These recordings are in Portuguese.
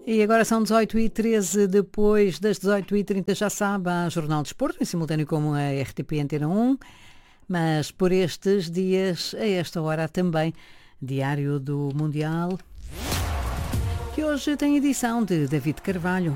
E agora são 18h13, depois das 18h30 já sabe, há Jornal de Desporto, em simultâneo como a RTP Antena 1, mas por estes dias, a esta hora também, Diário do Mundial, que hoje tem edição de David Carvalho.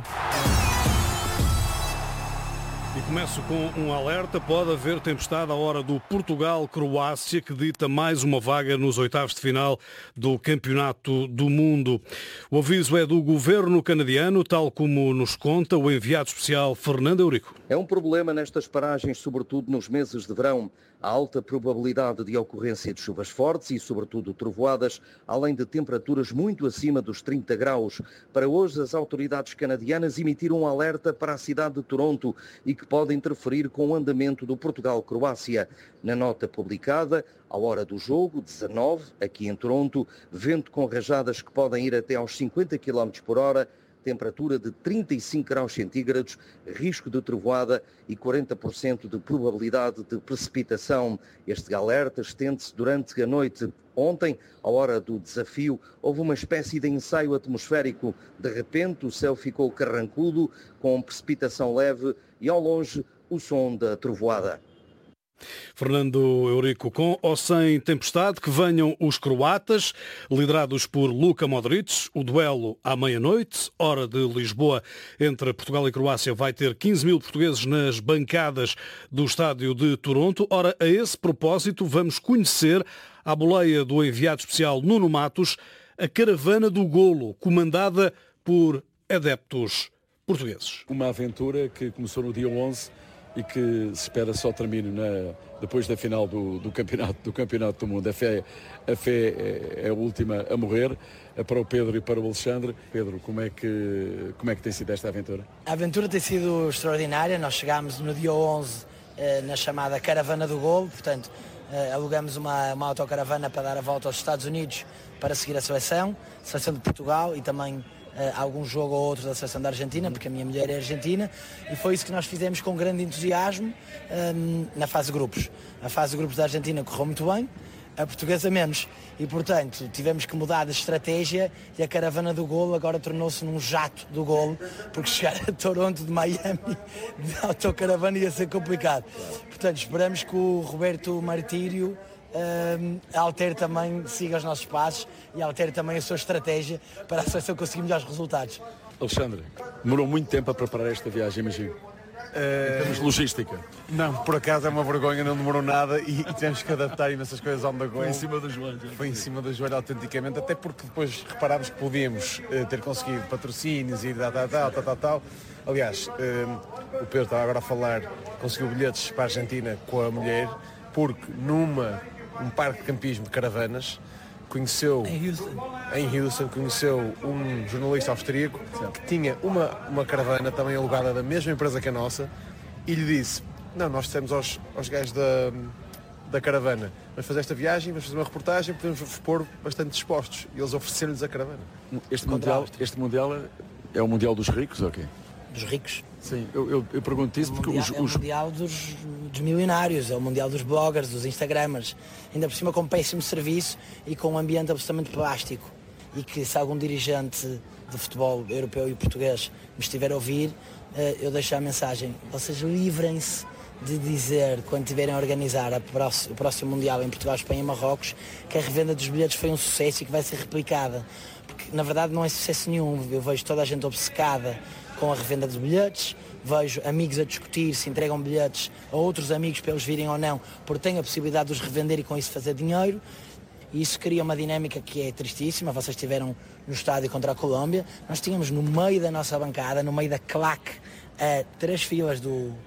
E começo com um alerta, pode haver tempestade à hora do Portugal-Croácia, que dita mais uma vaga nos oitavos de final do Campeonato do Mundo. O aviso é do governo canadiano, tal como nos conta o enviado especial Fernando Eurico. É um problema nestas paragens, sobretudo nos meses de verão. Há alta probabilidade de ocorrência de chuvas fortes e, sobretudo, trovoadas, além de temperaturas muito acima dos 30 graus. Para hoje, as autoridades canadianas emitiram um alerta para a cidade de Toronto e que pode interferir com o andamento do Portugal-Croácia. Na nota publicada, à hora do jogo, 19, aqui em Toronto, vento com rajadas que podem ir até aos 50 km por hora, temperatura de 35 graus centígrados, risco de trovoada e 40% de probabilidade de precipitação. Este alerta estende-se durante a noite. Ontem, à hora do desafio, houve uma espécie de ensaio atmosférico. De repente, o céu ficou carrancudo, com precipitação leve e, ao longe, o som da trovoada. Fernando Eurico, com ou sem tempestade, que venham os croatas, liderados por Luka Modric. O duelo à meia-noite, hora de Lisboa, entre Portugal e Croácia, vai ter 15 mil portugueses nas bancadas do estádio de Toronto. Ora, a esse propósito, vamos conhecer, à boleia do enviado especial Nuno Matos, a caravana do golo, comandada por adeptos portugueses. Uma aventura que começou no dia 11 e que se espera só termine depois da final do campeonato do Mundo. A fé é a última a morrer, para o Pedro e para o Alexandre. Pedro, como é que tem sido esta aventura? A aventura tem sido extraordinária. Nós chegámos no dia 11 na chamada Caravana do Golo, portanto alugamos uma autocaravana para dar a volta aos Estados Unidos para seguir a seleção de Portugal e também algum jogo ou outro da seleção da Argentina, porque a minha mulher é argentina, e foi isso que nós fizemos com grande entusiasmo na fase de grupos. A fase de grupos da Argentina correu muito bem, a portuguesa menos, e portanto tivemos que mudar de estratégia e a caravana do golo agora tornou-se num jato do golo, porque chegar a Toronto de Miami de autocaravana ia ser complicado. Portanto, esperamos que o Roberto Martírio altere também, siga os nossos passos e altere também a sua estratégia para a seleção conseguir melhores resultados. Alexandre, demorou muito tempo a preparar esta viagem, imagino. Em termos de logística. Não, por acaso é uma vergonha, não demorou nada e tivemos que adaptar imensas coisas ao the go. Foi em cima do joelho. Foi em cima do joelho autenticamente, até porque depois reparámos que podíamos ter conseguido patrocínios e tal. Aliás, o Pedro estava agora a falar, conseguiu bilhetes para a Argentina com a mulher, porque um parque de campismo de caravanas, conheceu em Houston, conheceu um jornalista austríaco que tinha uma caravana também alugada da mesma empresa que a nossa e lhe disse, não, nós dissemos aos gajos da caravana, vamos fazer esta viagem, vamos fazer uma reportagem, podemos vos pôr bastante dispostos, e eles ofereceram-lhes a caravana. Este mundial é o mundial dos ricos ou quê? Dos ricos. Sim, eu pergunto isso porque é o mundial dos milionários, é o mundial dos bloggers, dos instagramers, ainda por cima com péssimo serviço e com um ambiente absolutamente plástico, e que se algum dirigente de futebol europeu e português me estiver a ouvir, eu deixo a mensagem, vocês livrem-se de dizer, quando estiverem a organizar o próximo mundial em Portugal, Espanha e Marrocos, que a revenda dos bilhetes foi um sucesso e que vai ser replicada, porque na verdade não é sucesso nenhum. Eu vejo toda a gente obcecada com a revenda dos bilhetes, vejo amigos a discutir se entregam bilhetes a outros amigos para eles virem ou não, porque têm a possibilidade de os revender e com isso fazer dinheiro, e isso cria uma dinâmica que é tristíssima. Vocês estiveram no estádio contra a Colômbia, nós tínhamos no meio da nossa bancada, no meio da claque, 3 filas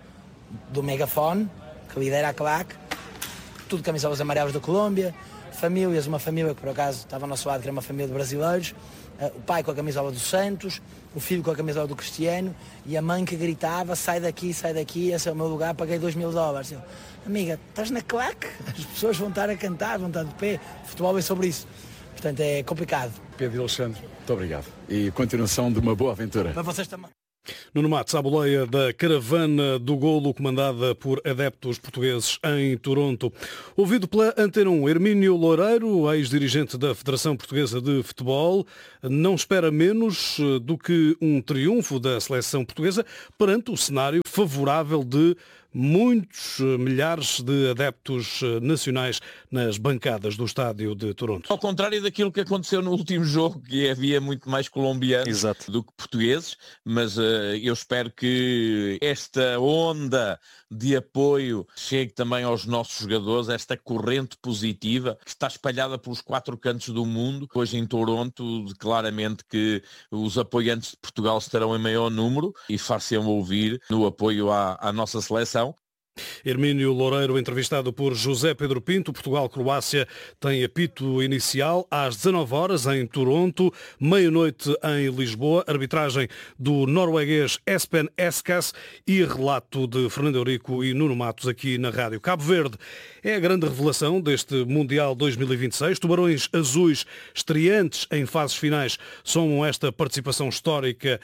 do megafone, que lidera a claque, tudo camisolas amarelas da Colômbia, famílias, uma família que por acaso estava ao nosso lado, que era uma família de brasileiros, o pai com a camisola do Santos, o filho com a camisola do Cristiano e a mãe que gritava, sai daqui, esse é o meu lugar, paguei $2.000. Eu, amiga, estás na claque, as pessoas vão estar a cantar, vão estar de pé, o futebol é sobre isso, portanto é complicado. Pedro e Alexandre, muito obrigado e continuação de uma boa aventura. Para vocês também. Nuno Matos, à boleia da caravana do golo comandada por adeptos portugueses em Toronto. Ouvido pela Antena 1, Hermínio Loureiro, ex-dirigente da Federação Portuguesa de Futebol, não espera menos do que um triunfo da seleção portuguesa perante o cenário favorável de muitos milhares de adeptos nacionais nas bancadas do estádio de Toronto. Ao contrário daquilo que aconteceu no último jogo, que havia muito mais colombianos do que portugueses, mas eu espero que esta onda de apoio chegue também aos nossos jogadores, esta corrente positiva que está espalhada pelos 4 cantos do mundo. Hoje em Toronto, claramente que os apoiantes de Portugal estarão em maior número e far-se-ão ouvir no apoio à nossa seleção. Hermínio Loureiro, entrevistado por José Pedro Pinto. Portugal-Croácia tem apito inicial às 19 horas em Toronto, meia-noite em Lisboa, arbitragem do norueguês Espen Eskas e relato de Fernando Eurico e Nuno Matos aqui na rádio. Cabo Verde é a grande revelação deste Mundial 2026. Tubarões azuis estreantes em fases finais somam esta participação histórica,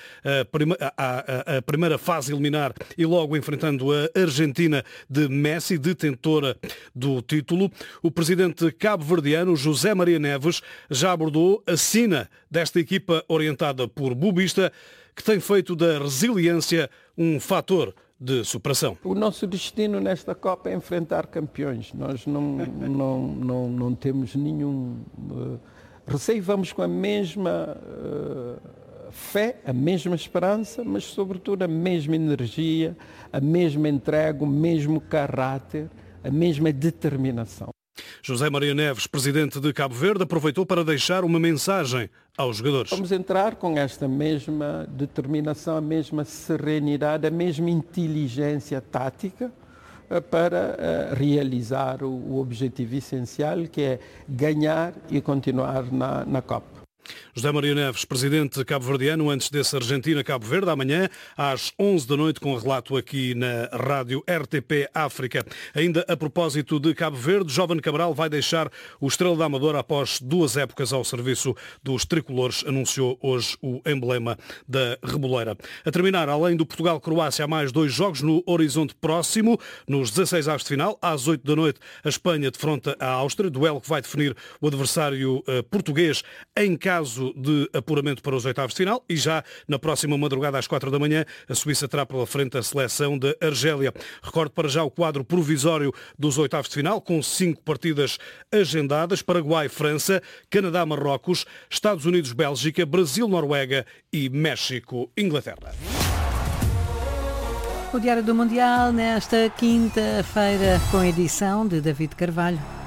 a primeira fase eliminar e logo enfrentando a Argentina de Messi, detentora do título. O presidente cabo-verdiano José Maria Neves já abordou a sina desta equipa orientada por Bubista, que tem feito da resiliência um fator de superação. O nosso destino nesta Copa é enfrentar campeões. Nós não temos nenhum receio, vamos com a mesma fé, a mesma esperança, mas sobretudo a mesma energia, a mesma entrega, o mesmo caráter, a mesma determinação. José Maria Neves, presidente de Cabo Verde, aproveitou para deixar uma mensagem aos jogadores. Vamos entrar com esta mesma determinação, a mesma serenidade, a mesma inteligência tática para realizar o objetivo essencial, que é ganhar e continuar na Copa. José Maria Neves, presidente cabo-verdiano, antes desse Argentina-Cabo Verde, amanhã às 11 da noite, com relato aqui na rádio RTP África. Ainda a propósito de Cabo Verde, Jovem Cabral vai deixar o Estrela da Amadora após 2 épocas ao serviço dos tricolores, anunciou hoje o emblema da Reboleira. A terminar, além do Portugal-Croácia, há mais 2 jogos no horizonte próximo. Nos 16 avos de final, às 8 da noite, a Espanha defronta a Áustria, duelo que vai definir o adversário português em caso de apuramento para os oitavos de final, e já na próxima madrugada às 4 da manhã a Suíça terá pela frente a seleção da Argélia. Recordo para já o quadro provisório dos oitavos de final, com 5 partidas agendadas: Paraguai, França, Canadá, Marrocos, Estados Unidos, Bélgica, Brasil, Noruega e México, Inglaterra. O Diário do Mundial nesta quinta-feira, com edição de David Carvalho.